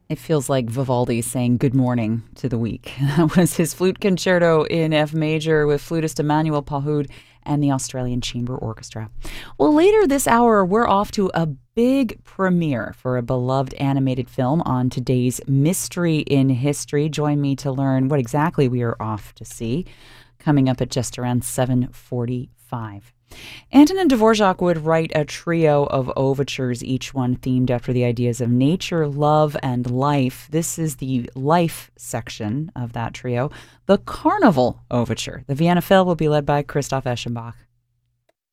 It feels like Vivaldi saying good morning to the week. That was his flute concerto in F major with flutist Emmanuel Pahud and the Australian Chamber Orchestra. Well, later this hour, we're off to a big premiere for a beloved animated film on today's Mystery in History. Join me to learn what exactly we are off to see, coming up at just around 7:45. Antonin Dvorak would write a trio of overtures, each one themed after the ideas of nature, love, and life. This is the life section of that trio, the Carnival Overture. The Vienna Phil will be led by Christoph Eschenbach.